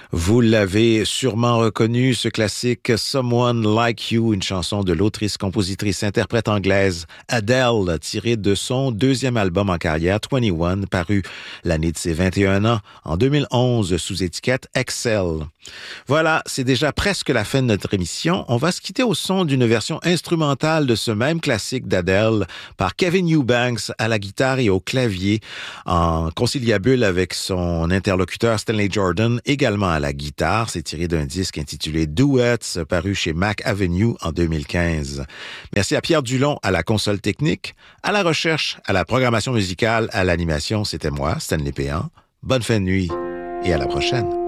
Vous l'avez sûrement reconnu, ce classique Someone Like You, une chanson de l'autrice-compositrice-interprète anglaise Adele, tirée de son deuxième album en carrière, 21, paru l'année de ses 21 ans, en 2011, sous étiquette Excel. Voilà, c'est déjà presque la fin de notre émission. On va se quitter au son d'une version instrumentale de ce même classique d'Adele par Kevin Eubanks à la guitare et au clavier, en conciliabule avec son interlocuteur Stanley Jordan, également à la guitare. C'est tiré d'un disque intitulé Duets, paru chez Mac Avenue en 2015. Merci à Pierre Dulon à la console technique, à la recherche, à la programmation musicale, à l'animation. C'était moi, Stanley Péan. Bonne fin de nuit et à la prochaine.